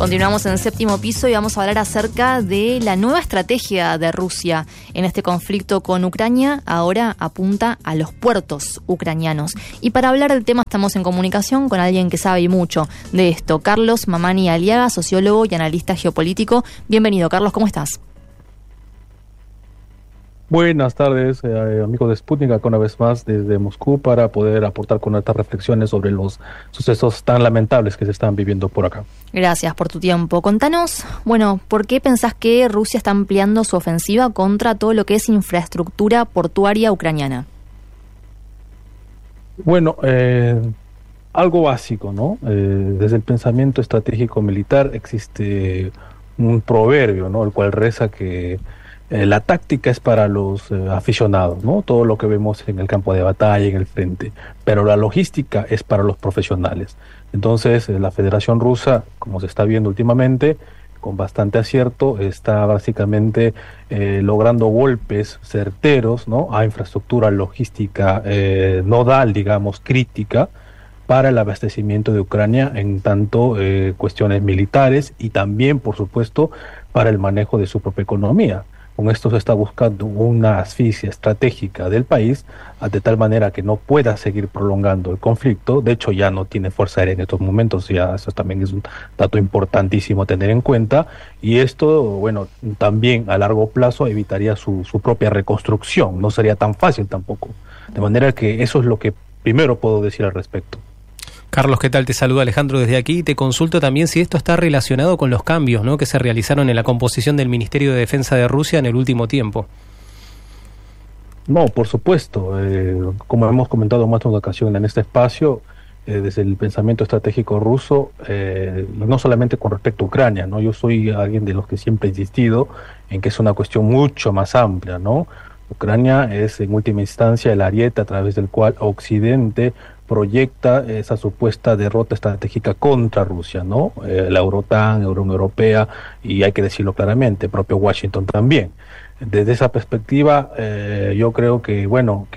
Continuamos en Séptimo Piso y vamos a hablar acerca de la nueva estrategia de Rusia en este conflicto con Ucrania. Ahora apunta a los puertos ucranianos. Y para hablar del tema estamos en comunicación con alguien que sabe mucho de esto. Carlos Mamani Aliaga, sociólogo y analista geopolítico. Bienvenido, Carlos, ¿cómo estás? Buenas tardes, amigos de Sputnik, acá una vez más desde Moscú para poder aportar con estas reflexiones sobre los sucesos tan lamentables que se están viviendo por acá. Gracias por tu tiempo. Contanos, ¿por qué pensás que Rusia está ampliando su ofensiva contra todo lo que es infraestructura portuaria ucraniana? Bueno, algo básico, ¿no? Desde el pensamiento estratégico militar existe un proverbio, ¿no? El cual reza que la táctica es para los aficionados, ¿no? Todo lo que vemos en el campo de batalla, en el frente, pero la logística es para los profesionales. Entonces, la Federación Rusa, como se está viendo últimamente, con bastante acierto, está básicamente logrando golpes certeros, ¿no? A infraestructura logística nodal, digamos, crítica, para el abastecimiento de Ucrania en tanto cuestiones militares y también, por supuesto, para el manejo de su propia economía. Con esto se está buscando una asfixia estratégica del país, de tal manera que no pueda seguir prolongando el conflicto. De hecho, ya no tiene fuerza aérea en estos momentos, ya eso también es un dato importantísimo a tener en cuenta. Y esto, bueno, también a largo plazo evitaría su propia reconstrucción, no sería tan fácil tampoco. De manera que eso es lo que primero puedo decir al respecto. Carlos, ¿qué tal? Te saluda Alejandro desde aquí y te consulto también si esto está relacionado con los cambios, ¿no?, que se realizaron en la composición del Ministerio de Defensa de Rusia en el último tiempo. No, por supuesto. Como hemos comentado más de una ocasión en este espacio, desde el pensamiento estratégico ruso, no solamente con respecto a Ucrania, ¿no? Yo soy alguien de los que siempre he insistido en que es una cuestión mucho más amplia, ¿no? Ucrania es en última instancia el ariete a través del cual Occidente proyecta esa supuesta derrota estratégica contra Rusia, ¿no? La OTAN, la Unión Europea, y hay que decirlo claramente, propio Washington también. Desde esa perspectiva, yo creo que,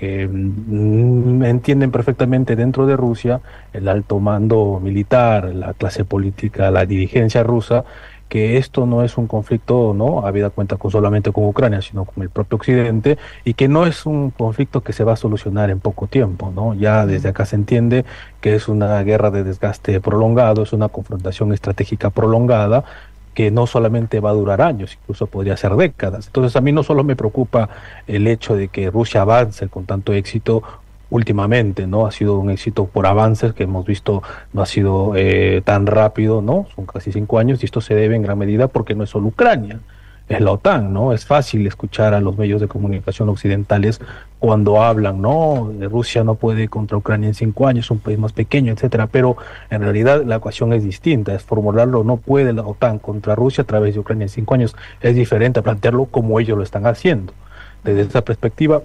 entienden perfectamente dentro de Rusia, el alto mando militar, la clase política, la dirigencia rusa, que esto no es un conflicto, ¿no?, habida cuenta solamente con Ucrania, sino con el propio Occidente, y que no es un conflicto que se va a solucionar en poco tiempo, ¿no? Ya desde acá se entiende que es una guerra de desgaste prolongado, es una confrontación estratégica prolongada, que no solamente va a durar años, incluso podría ser décadas. Entonces a mí no solo me preocupa el hecho de que Rusia avance con tanto éxito últimamente, ¿no? Ha sido un éxito por avances que hemos visto, no ha sido tan rápido, ¿no? Son casi 5 años y esto se debe en gran medida porque no es solo Ucrania, es la OTAN, ¿no? Es fácil escuchar a los medios de comunicación occidentales cuando hablan, ¿no? De Rusia no puede contra Ucrania en 5 años, un país más pequeño, etcétera, pero en realidad la ecuación es distinta, es formularlo, no puede la OTAN contra Rusia a través de Ucrania en 5 años, es diferente a plantearlo como ellos lo están haciendo. Desde esa perspectiva,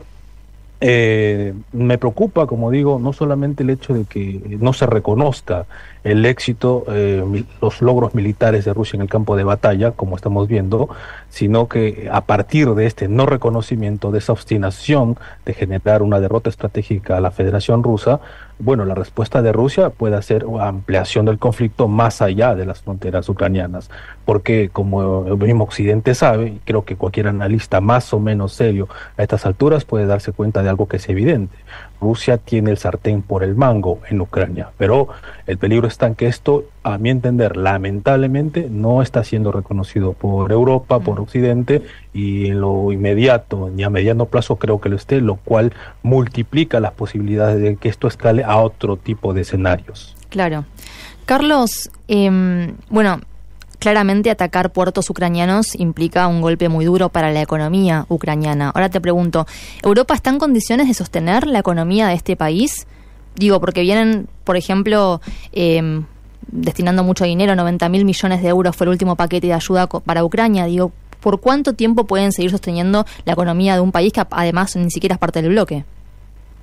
me preocupa, como digo, no solamente el hecho de que no se reconozca el éxito, los logros militares de Rusia en el campo de batalla, como estamos viendo, sino que a partir de este no reconocimiento, de esa obstinación de generar una derrota estratégica a la Federación Rusa, bueno, la respuesta de Rusia puede ser una ampliación del conflicto más allá de las fronteras ucranianas, porque como el mismo Occidente sabe, y creo que cualquier analista más o menos serio a estas alturas puede darse cuenta de algo que es evidente. Rusia tiene el sartén por el mango en Ucrania, pero el peligro está en que esto, a mi entender, lamentablemente no está siendo reconocido por Europa, por Occidente, y en lo inmediato ni a mediano plazo creo que lo esté, lo cual multiplica las posibilidades de que esto escale a otro tipo de escenarios. Claro. Carlos, claramente atacar puertos ucranianos implica un golpe muy duro para la economía ucraniana. Ahora te pregunto, ¿Europa está en condiciones de sostener la economía de este país? Digo, porque vienen, por ejemplo, destinando mucho dinero, 90.000 millones de euros fue el último paquete de ayuda para Ucrania. Digo, ¿por cuánto tiempo pueden seguir sosteniendo la economía de un país que además ni siquiera es parte del bloque?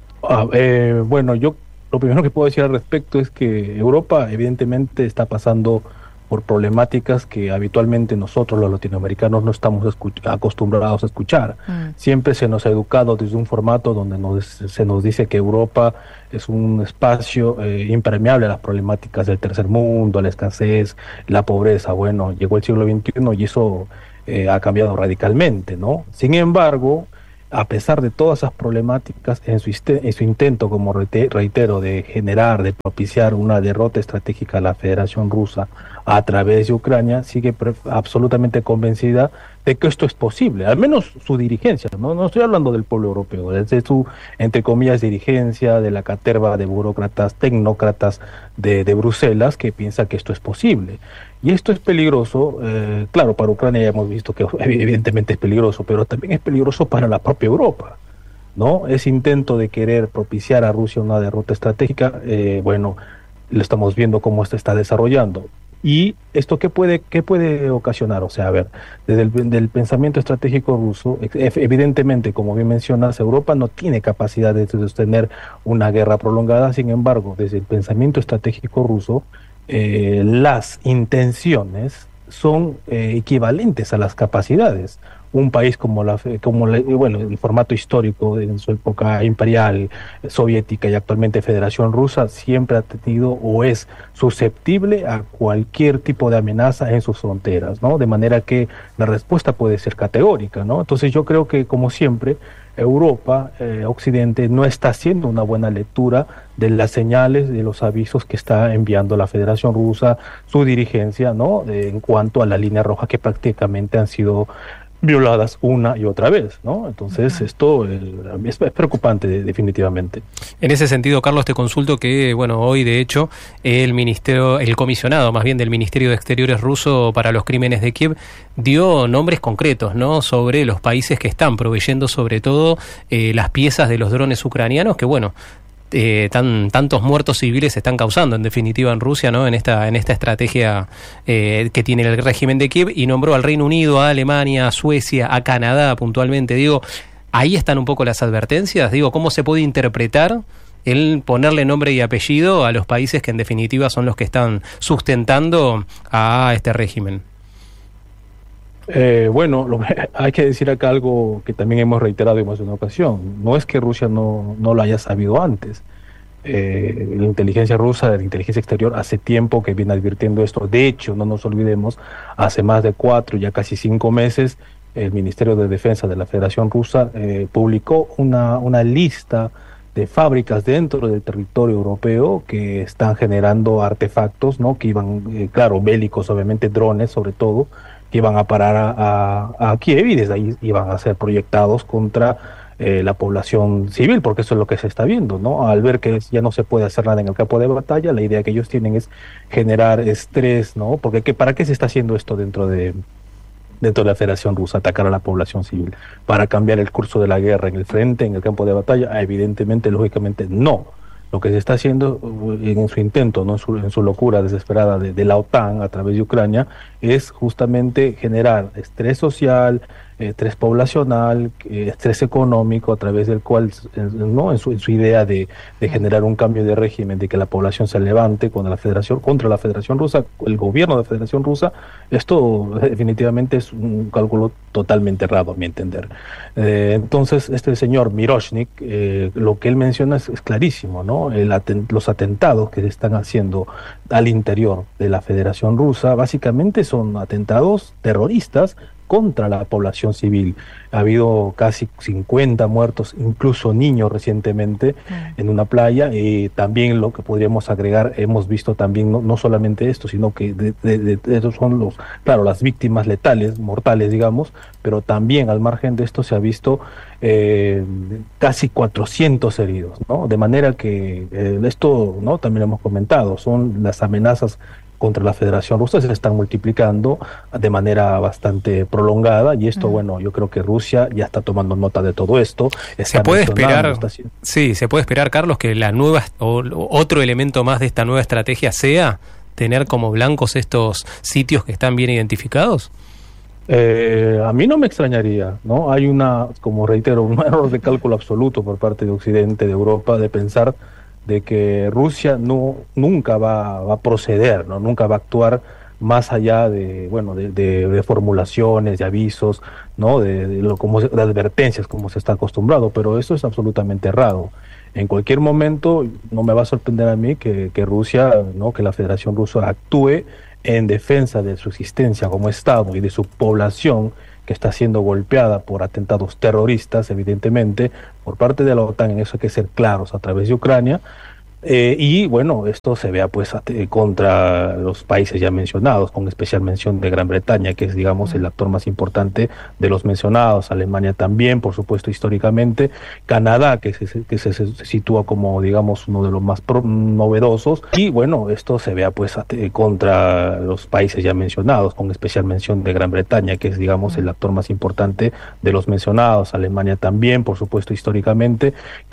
Yo lo primero que puedo decir al respecto es que Europa evidentemente está pasando por problemáticas que habitualmente nosotros los latinoamericanos no estamos acostumbrados a escuchar. Siempre se nos ha educado desde un formato donde se nos dice que Europa es un espacio impermeable a las problemáticas del tercer mundo, a la escasez, la pobreza. Bueno, llegó el siglo XXI y eso ha cambiado radicalmente, ¿no? Sin embargo, a pesar de todas esas problemáticas, en su intento, como reitero, de propiciar una derrota estratégica a la Federación Rusa a través de Ucrania, sigue absolutamente convencida de que esto es posible, al menos su dirigencia, no estoy hablando del pueblo europeo, desde su, entre comillas, dirigencia, de la caterva de burócratas, tecnócratas de Bruselas, que piensa que esto es posible. Y esto es peligroso, claro, para Ucrania ya hemos visto que evidentemente es peligroso, pero también es peligroso para la propia Europa, ¿no? Ese intento de querer propiciar a Rusia una derrota estratégica, bueno, lo estamos viendo cómo se está desarrollando. ¿Y esto qué puede ocasionar? O sea, a ver, desde el pensamiento estratégico ruso, evidentemente, como bien mencionas, Europa no tiene capacidad de sostener una guerra prolongada. Sin embargo, desde el pensamiento estratégico ruso, las intenciones son equivalentes a las capacidades. Un país como bueno, el formato histórico en su época imperial, soviética y actualmente Federación Rusa, siempre ha tenido o es susceptible a cualquier tipo de amenaza en sus fronteras, ¿no? De manera que la respuesta puede ser categórica, ¿no? Entonces yo creo que, como siempre, Europa, Occidente, no está haciendo una buena lectura de las señales, de los avisos que está enviando la Federación Rusa, su dirigencia, ¿no? En cuanto a la línea roja que prácticamente han sido violadas una y otra vez, ¿no? Entonces esto es preocupante definitivamente. En ese sentido, Carlos, te consulto que, bueno, hoy de hecho el comisionado más bien del Ministerio de Exteriores ruso para los crímenes de Kiev dio nombres concretos, ¿no? Sobre los países que están proveyendo sobre todo las piezas de los drones ucranianos que, bueno, tantos muertos civiles se están causando en definitiva en Rusia, ¿no? En esta estrategia que tiene el régimen de Kiev, y nombró al Reino Unido, a Alemania, a Suecia, a Canadá puntualmente. Digo, ahí están un poco las advertencias. Digo, ¿cómo se puede interpretar el ponerle nombre y apellido a los países que en definitiva son los que están sustentando a este régimen? Bueno, hay que decir acá algo que también hemos reiterado en más de una ocasión. No es que Rusia no lo haya sabido antes. La inteligencia rusa, la inteligencia exterior, hace tiempo que viene advirtiendo esto. De hecho, no nos olvidemos, hace más de 4, ya casi 5 meses, el Ministerio de Defensa de la Federación Rusa publicó una lista de fábricas dentro del territorio europeo que están generando artefactos, ¿no? Que iban, claro, bélicos, obviamente, drones sobre todo, que iban a parar a Kiev, y desde ahí iban a ser proyectados contra la población civil, porque eso es lo que se está viendo, ¿no? Al ver que ya no se puede hacer nada en el campo de batalla, la idea que ellos tienen es generar estrés, ¿no? Porque ¿para qué se está haciendo esto dentro de la Federación Rusa? Atacar a la población civil para cambiar el curso de la guerra en el frente, en el campo de batalla. Evidentemente, lógicamente, no. Lo que se está haciendo en su intento, ¿no? en su locura desesperada de la OTAN a través de Ucrania, es justamente generar estrés social, estrés poblacional, estrés económico, a través del cual, ¿no? en su idea de generar un cambio de régimen, de que la población se levante contra la Federación Rusa, el gobierno de la Federación Rusa. Esto definitivamente es un cálculo totalmente errado, a mi entender. Entonces, este señor Miroshnik, lo que él menciona es clarísimo, ¿no? Los atentados que se están haciendo al interior de la Federación Rusa básicamente son atentados terroristas contra la población civil. Ha habido casi 50 muertos, incluso niños recientemente, en una playa. Y también lo que podríamos agregar, hemos visto también no solamente esto, sino que estos son las víctimas letales, mortales, digamos, pero también al margen de esto se ha visto casi 400 heridos, ¿no? De manera que esto, ¿no? También lo hemos comentado, son las amenazas contra la Federación Rusa se están multiplicando de manera bastante prolongada, y esto, bueno, yo creo que Rusia ya está tomando nota de todo esto. Se puede esperar, se puede esperar, Carlos, que la nueva otro elemento más de esta nueva estrategia sea tener como blancos estos sitios que están bien identificados. A mí no me extrañaría, ¿no? Hay como reitero, un error de cálculo absoluto por parte de Occidente, de Europa, de pensar de que Rusia nunca va a proceder, ¿no? Nunca va a actuar más allá de, bueno, de formulaciones, de avisos, ¿no? De advertencias, como se está acostumbrado, pero esto es absolutamente errado. En cualquier momento no me va a sorprender a mí que Rusia, ¿no? Que la Federación Rusa actúe en defensa de su existencia como Estado y de su población que está siendo golpeada por atentados terroristas, evidentemente, por parte de la OTAN. En eso hay que ser claros, a través de Ucrania. Y bueno, esto se vea pues contra los países ya mencionados, con especial mención de Gran Bretaña, que es, digamos, el actor más importante de los mencionados, Alemania también, por supuesto, históricamente, Canadá, que se sitúa como, digamos, uno de los más novedosos, y bueno, esto se vea pues contra los países ya mencionados, con especial mención de Gran Bretaña, que es, digamos, el actor más importante de los mencionados, Alemania también, por supuesto, históricamente,